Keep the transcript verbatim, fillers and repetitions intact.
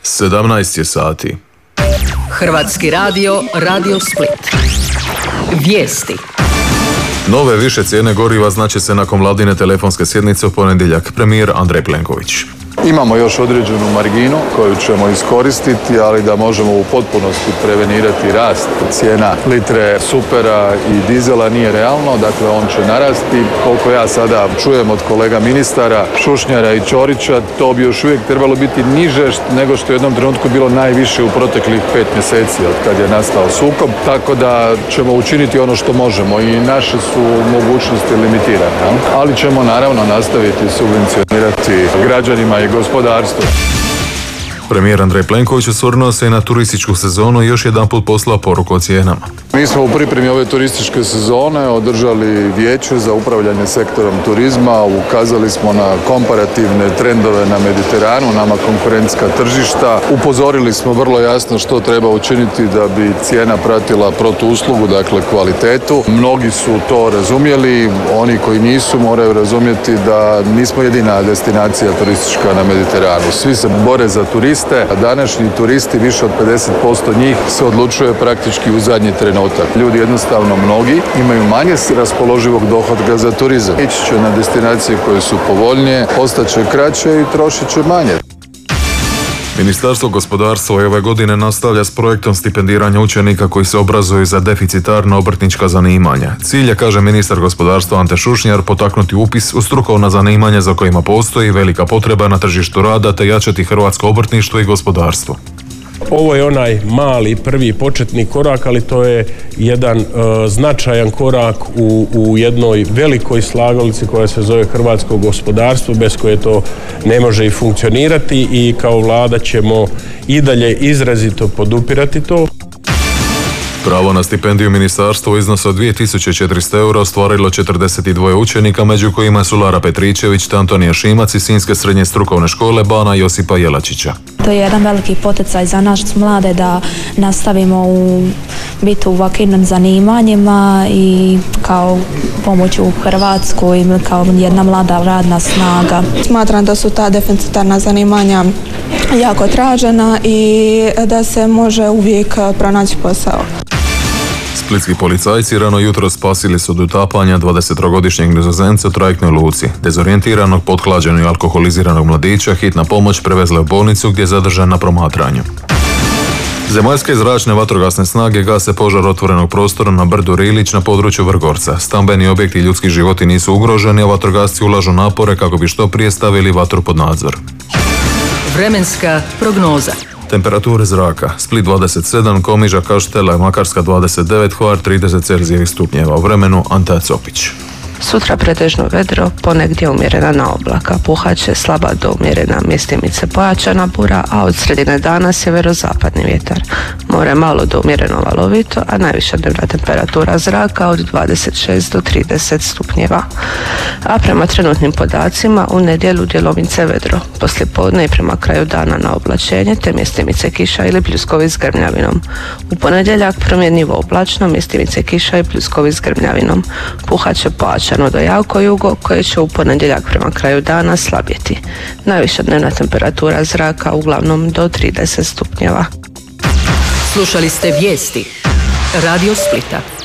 sedamnaest je sati. Hrvatski radio, Radio Split. Vijesti. Nove više cijene goriva znače se nakon vladine telefonske sjednice u ponedjeljak. Premijer Andrej Plenković. Imamo još određenu marginu koju ćemo iskoristiti, ali da možemo u potpunosti prevenirati rast cijena litre supera i dizela nije realno, dakle on će narasti. Koliko ja sada čujem od kolega ministara Šušnjara i Ćorića, to bi još uvijek trebalo biti niže nego što je u jednom trenutku bilo najviše u proteklih pet mjeseci od kad je nastao sukob, tako da ćemo učiniti ono što možemo i naše su mogućnosti limitirane, ali ćemo naravno nastaviti subvencionirati građanima i gospodarstvo. Premijer Andrej Plenković osvrnuo se i na turističku sezonu i još jedanput poslao poruku o cijenama. Mi smo u pripremi ove turističke sezone održali vijeće za upravljanje sektorom turizma, ukazali smo na komparativne trendove na Mediteranu, nama konkurentska tržišta. Upozorili smo vrlo jasno što treba učiniti da bi cijena pratila protuuslugu, dakle kvalitetu. Mnogi su to razumjeli, oni koji nisu moraju razumjeti da nismo jedina destinacija turistička na Mediteranu. Svi se bore za turiste, a današnji turisti, više od pedeset posto njih se odlučuje praktički u zadnji trenutak. Ljudi jednostavno mnogi imaju manje raspoloživog dohotka za turizam. Ići će na destinacije koje su povoljnije, ostaće kraće i trošit će manje. Ministarstvo gospodarstva ove godine nastavlja s projektom stipendiranja učenika koji se obrazuju za deficitarna obrtnička zanimanja. Cilj je, kaže ministar gospodarstva Ante Šušnjar, potaknuti upis u strukovna zanimanja za kojima postoji velika potreba na tržištu rada te jačati hrvatsko obrtništvo i gospodarstvo. Ovo je onaj mali prvi početni korak, ali to je jedan uh, značajan korak u, u jednoj velikoj slagalici koja se zove hrvatsko gospodarstvo, bez koje to ne može i funkcionirati, i kao vlada ćemo i dalje izrazito podupirati to. Pravo na stipendiju ministarstva u iznosu od dvije tisuće četiristo eura ostvarilo četrdeset dva učenika, među kojima su Lara Petričević te Antonija Šimac iz Sinjske srednje strukovne škole Bana Josipa Jelačića. To je jedan veliki poticaj za nas mlade da nastavimo u biti u ovakvim zanimanjima i kao pomoć u Hrvatskoj kao jedna mlada radna snaga. Smatram da su ta deficitarna zanimanja jako tražena i da se može uvijek pronaći posao. Splitski policajci rano jutro spasili su od utapanja dvadesettrogodišnjeg Nizozemca u trajektnoj luci. Dezorijentiranog, pothlađenog i alkoholiziranog mladića hitna pomoć prevezla u bolnicu gdje je zadržan na promatranju. Zemaljske i zračne vatrogasne snage gase požar otvorenog prostora na brdu Rilić na području Vrgorca. Stambeni objekti i ljudski životi nisu ugroženi, a vatrogasci ulažu napore kako bi što prije stavili vatru pod nadzor. Vremenska prognoza. Temperature zraka: Split dvadeset sedam, Komiža, Kaštela i Makarska dvadeset devet, Hvar trideset celzijevih stupnjeva. U vremenu Ante Copić. Sutra pretežno vedro, ponegdje umjerena na oblaka, puhaće slaba do umjerena, mjestimice pojačana bura, a od sredine dana sjeverozapadni vjetar. More malo do umjereno valovito, a najviša dnevna temperatura zraka od dvadeset šest do trideset stupnjeva. A prema trenutnim podacima u nedjelju djelomice vedro, poslijepodne i prema kraju dana na oblačenje te mjestimice kiša ili pljuskovi s grmljavinom. U ponedjeljak promjenjivo oblačno, mjestimice kiša i pljuskovi s grmljavinom. Puhaće pojačano do jako jugo koje će u ponedjeljak prema kraju dana slabjeti. Najviša dnevna temperatura zraka uglavnom do trideset stupnjeva. Slušali ste vijesti Radio Splita.